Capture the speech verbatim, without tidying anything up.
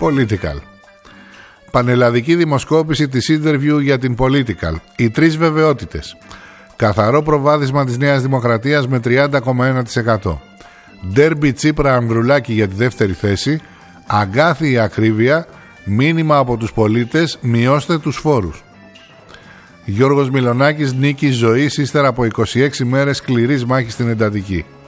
Political. Πανελλαδική δημοσκόπηση της Interview για την Political. Οι τρεις βεβαιότητες. Καθαρό προβάδισμα της Νέας Δημοκρατίας με τριάντα κόμμα ένα τοις εκατό. Ντέρμπι Τσίπρα Ανδρουλάκη για τη δεύτερη θέση. Αγκάθιη ακρίβεια. Μήνυμα από τους πολίτες, μειώστε τους φόρους. Γιώργος Μιλονάκης, νίκη ζωής ύστερα από είκοσι έξι μέρες σκληρής μάχης στην εντατική.